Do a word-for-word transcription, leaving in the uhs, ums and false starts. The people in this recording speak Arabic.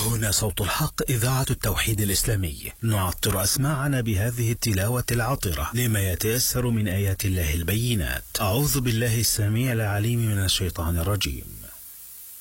هنا صوت الحق، إذاعة التوحيد الإسلامي، نعطر أسماعنا بهذه التلاوة العطرة لما يتيسر من آيات الله البينات. أعوذ بالله السميع العليم من الشيطان الرجيم.